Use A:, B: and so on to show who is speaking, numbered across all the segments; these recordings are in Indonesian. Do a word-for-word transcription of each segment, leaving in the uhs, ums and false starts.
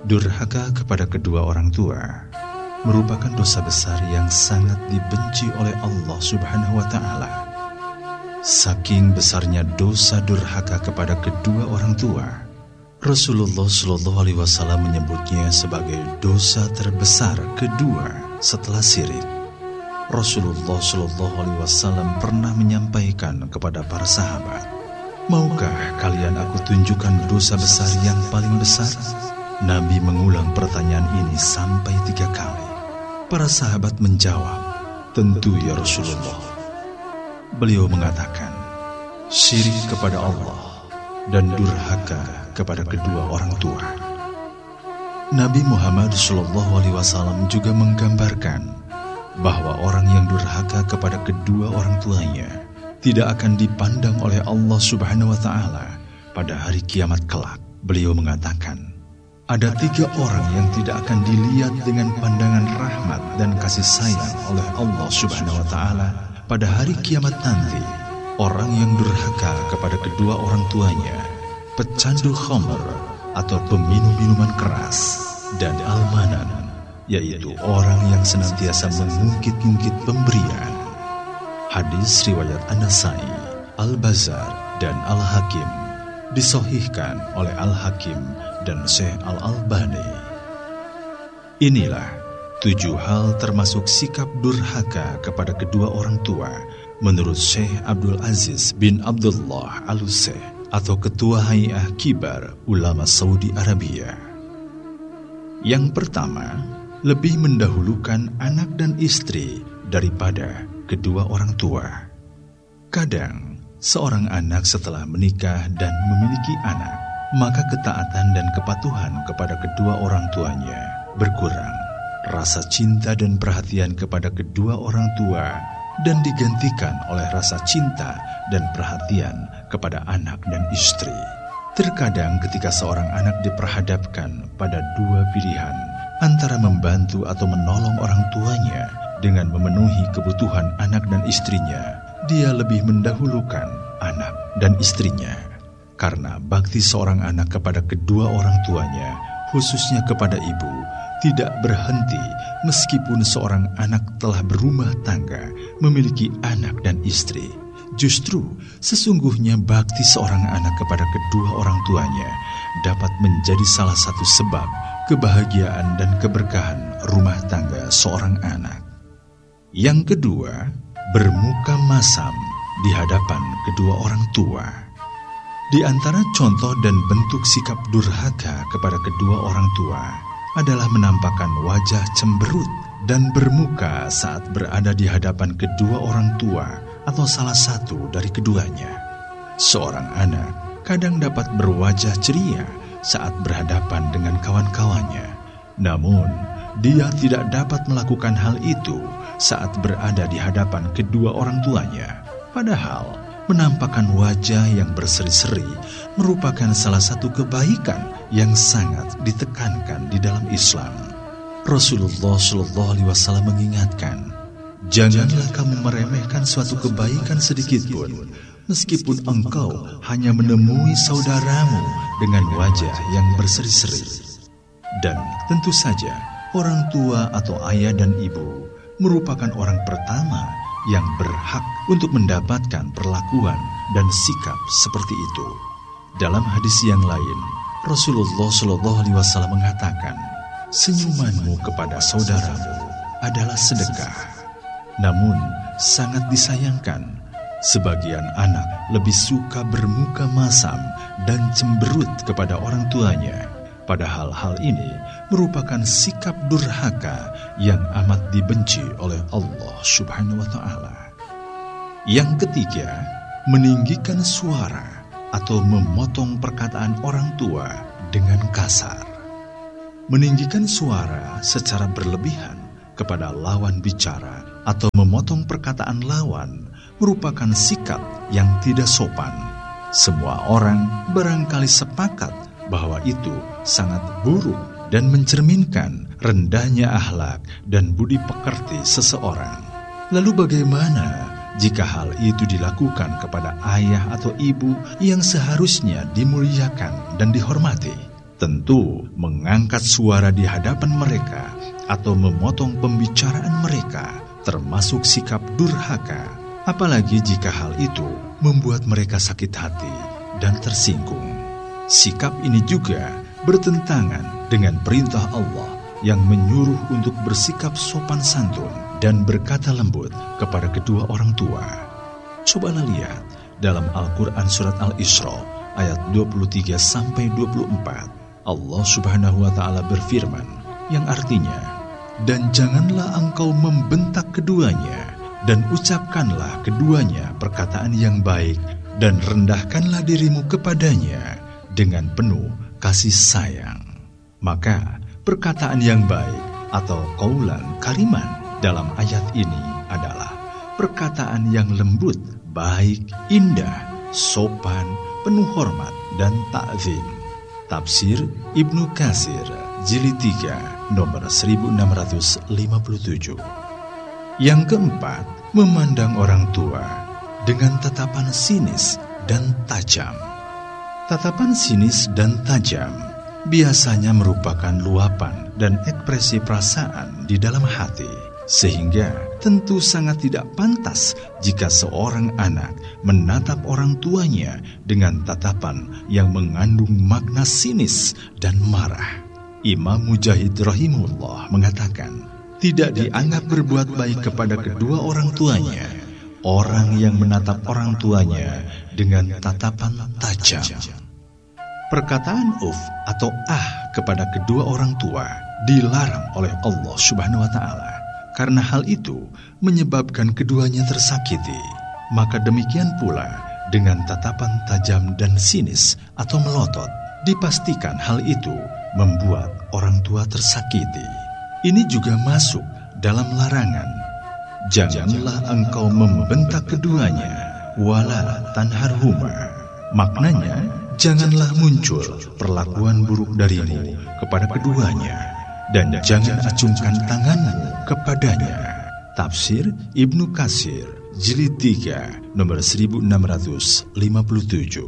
A: Durhaka kepada kedua orang tua merupakan dosa besar yang sangat dibenci oleh Allah Subhanahu wa Ta'ala. Saking besarnya dosa durhaka kepada kedua orang tua, Rasulullah Shallallahu Alaihi Wasallam menyebutnya sebagai dosa terbesar kedua setelah syirik. Rasulullah Shallallahu Alaihi Wasallam pernah menyampaikan kepada para sahabat, "Maukah kalian aku tunjukkan dosa besar yang paling besar?" Nabi mengulang pertanyaan ini sampai tiga kali. Para sahabat menjawab, "Tentu ya Rasulullah." Beliau mengatakan, "Syirik kepada Allah dan durhaka kepada kedua orang tua." Nabi Muhammad shallallahu alaihi wasallam juga menggambarkan bahwa orang yang durhaka kepada kedua orang tuanya tidak akan dipandang oleh Allah Subhanahu wa Ta'ala pada hari kiamat kelak. Beliau mengatakan, ada tiga orang yang tidak akan dilihat dengan pandangan rahmat dan kasih sayang oleh Allah Subhanahu wa Ta'ala pada hari kiamat nanti. Orang yang durhaka kepada kedua orang tuanya, pecandu khamr atau peminum minuman keras, dan almanan, yaitu orang yang senantiasa mengungkit-ungkit pemberian. Hadis riwayat An-Nasai, Al-Bazzar, dan Al-Hakim, disahihkan oleh Al-Hakim dan Syekh Al-Albani. Inilah tujuh hal termasuk sikap durhaka kepada kedua orang tua menurut Syekh Abdul Aziz bin Abdullah Al-Utsaiz atau Ketua Hay'ah Kibar Ulama Saudi Arabia. Yang pertama, lebih mendahulukan anak dan istri daripada kedua orang tua. Kadang seorang anak setelah menikah dan memiliki anak, maka ketaatan dan kepatuhan kepada kedua orang tuanya berkurang. Rasa cinta dan perhatian kepada kedua orang tua dan digantikan oleh rasa cinta dan perhatian kepada anak dan istri. Terkadang ketika seorang anak diperhadapkan pada dua pilihan antara membantu atau menolong orang tuanya dengan memenuhi kebutuhan anak dan istrinya, dia lebih mendahulukan anak dan istrinya. Karena bakti seorang anak kepada kedua orang tuanya, khususnya kepada ibu, tidak berhenti meskipun seorang anak telah berumah tangga, memiliki anak dan istri. Justru sesungguhnya bakti seorang anak kepada kedua orang tuanya dapat menjadi salah satu sebab kebahagiaan dan keberkahan rumah tangga seorang anak. Yang kedua, bermuka masam di hadapan kedua orang tua. Di antara contoh dan bentuk sikap durhaka kepada kedua orang tua adalah menampakkan wajah cemberut dan bermuka saat berada di hadapan kedua orang tua atau salah satu dari keduanya. Seorang anak kadang dapat berwajah ceria saat berhadapan dengan kawan-kawannya. Namun, dia tidak dapat melakukan hal itu saat berada di hadapan kedua orang tuanya. Padahal, menampakkan wajah yang berseri-seri merupakan salah satu kebaikan yang sangat ditekankan di dalam Islam. Rasulullah Shallallahu Alaihi Wasallam mengingatkan, janganlah kamu meremehkan suatu kebaikan sedikit pun, meskipun engkau hanya menemui saudaramu dengan wajah yang berseri-seri. Dan tentu saja, orang tua atau ayah dan ibu merupakan orang pertama yang berhak untuk mendapatkan perlakuan dan sikap seperti itu. Dalam hadis yang lain, Rasulullah Shallallahu Alaihi Wasallam mengatakan, senyumanmu kepada saudaramu adalah sedekah. Namun, sangat disayangkan, sebagian anak lebih suka bermuka masam dan cemberut kepada orang tuanya. Padahal hal ini merupakan sikap durhaka yang amat dibenci oleh Allah Subhanahu wa Ta'ala. Yang ketiga, meninggikan suara atau memotong perkataan orang tua dengan kasar. Meninggikan suara secara berlebihan kepada lawan bicara atau memotong perkataan lawan merupakan sikap yang tidak sopan. Semua orang barangkali sepakat bahwa itu sangat buruk dan mencerminkan rendahnya akhlak dan budi pekerti seseorang. Lalu bagaimana jika hal itu dilakukan kepada ayah atau ibu yang seharusnya dimuliakan dan dihormati? Tentu mengangkat suara di hadapan mereka atau memotong pembicaraan mereka termasuk sikap durhaka, apalagi jika hal itu membuat mereka sakit hati dan tersinggung. Sikap ini juga bertentangan dengan perintah Allah yang menyuruh untuk bersikap sopan santun dan berkata lembut kepada kedua orang tua. Cobalah lihat dalam Al-Quran surat Al-Isra ayat dua puluh tiga sampai dua puluh empat. Allah Subhanahu wa Ta'ala berfirman, yang artinya, dan janganlah engkau membentak keduanya, dan ucapkanlah keduanya perkataan yang baik, dan rendahkanlah dirimu kepadanya dengan penuh kasih sayang. Maka perkataan yang baik atau qaulan kariman dalam ayat ini adalah perkataan yang lembut, baik, indah, sopan, penuh hormat dan ta'zim. Tafsir Ibnu Katsir jilid tiga nomor seribu enam ratus lima puluh tujuh. Yang keempat, memandang orang tua dengan tatapan sinis dan tajam. Tatapan sinis dan tajam biasanya merupakan luapan dan ekspresi perasaan di dalam hati, sehingga tentu sangat tidak pantas jika seorang anak menatap orang tuanya dengan tatapan yang mengandung makna sinis dan marah. Imam Mujahid rahimahullah mengatakan, tidak dianggap berbuat baik kepada kedua orang tuanya orang yang menatap orang tuanya dengan tatapan tajam. Perkataan uf atau ah kepada kedua orang tua dilarang oleh Allah Subhanahu wa Ta'ala, karena hal itu menyebabkan keduanya tersakiti. Maka demikian pula dengan tatapan tajam dan sinis atau melotot, dipastikan hal itu membuat orang tua tersakiti. Ini juga masuk dalam larangan, janganlah engkau membentak keduanya, wala tanharhuma. Maknanya, janganlah muncul perlakuan buruk darimu kepada keduanya, dan jangan acungkan tanganmu kepadanya. Tafsir Ibnu Katsir jilid tiga nomor seribu enam ratus lima puluh tujuh.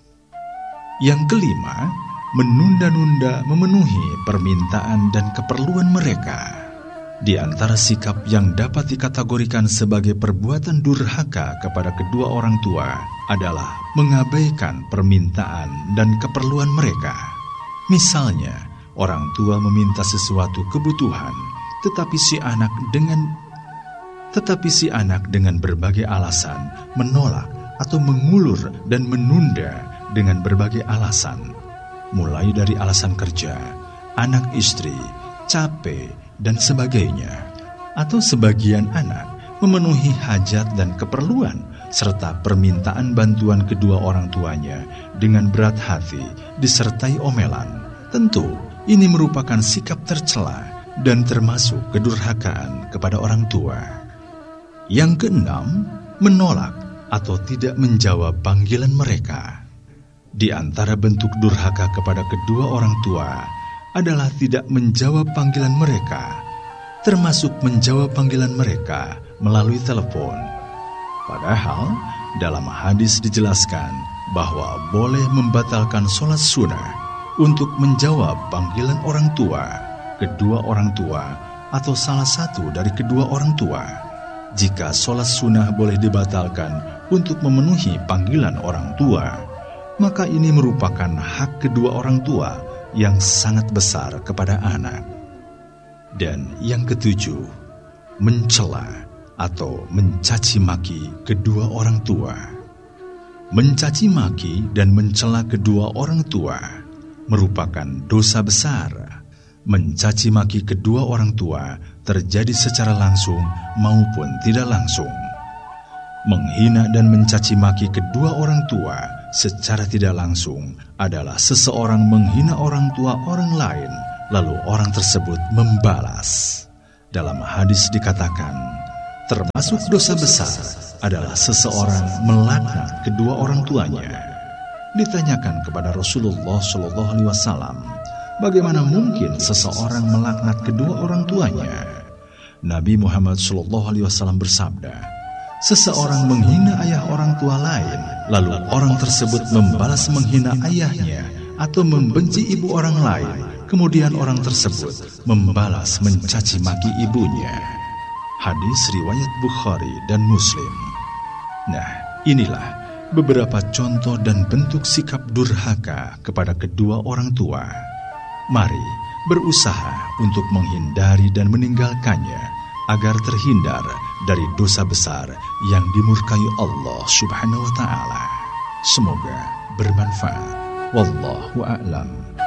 A: Yang kelima, menunda-nunda memenuhi permintaan dan keperluan mereka. Di antara sikap yang dapat dikategorikan sebagai perbuatan durhaka kepada kedua orang tua adalah mengabaikan permintaan dan keperluan mereka. Misalnya, orang tua meminta sesuatu kebutuhan, tetapi si anak dengan tetapi si anak dengan berbagai alasan menolak atau mengulur dan menunda dengan berbagai alasan, mulai dari alasan kerja, anak istri, capek, dan sebagainya. Atau sebagian anak memenuhi hajat dan keperluan serta permintaan bantuan kedua orang tuanya dengan berat hati disertai omelan. Tentu ini merupakan sikap tercela dan termasuk kedurhakaan kepada orang tua. Yang keenam, menolak atau tidak menjawab panggilan mereka. Di antara bentuk durhaka kepada kedua orang tua adalah tidak menjawab panggilan mereka, termasuk menjawab panggilan mereka melalui telepon. Padahal dalam hadis dijelaskan bahwa boleh membatalkan sholat sunnah untuk menjawab panggilan orang tua, kedua orang tua, atau salah satu dari kedua orang tua. Jika sholat sunnah boleh dibatalkan untuk memenuhi panggilan orang tua, maka ini merupakan hak kedua orang tua yang sangat besar kepada anak. Dan yang ketujuh, mencela atau mencaci maki kedua orang tua. Mencaci maki dan mencela kedua orang tua merupakan dosa besar. Mencaci maki kedua orang tua terjadi secara langsung maupun tidak langsung. Menghina dan mencaci maki kedua orang tua secara tidak langsung adalah seseorang menghina orang tua orang lain, lalu orang tersebut membalas. Dalam hadis dikatakan, termasuk dosa besar adalah seseorang melaknat kedua orang tuanya. Ditanyakan kepada Rasulullah shallallahu alaihi wasallam, bagaimana mungkin seseorang melaknat kedua orang tuanya? Nabi Muhammad shallallahu alaihi wasallam bersabda, seseorang menghina ayah orang tua lain, lalu orang tersebut membalas menghina ayahnya atau membenci ibu orang lain, kemudian orang tersebut membalas mencaci maki ibunya. Hadis riwayat Bukhari dan Muslim. Nah, inilah beberapa contoh dan bentuk sikap durhaka kepada kedua orang tua. Mari berusaha untuk menghindari dan meninggalkannya agar terhindar dari dosa besar yang dimurkai Allah Subhanahu wa taala. Semoga bermanfaat. Wallahu a'lam.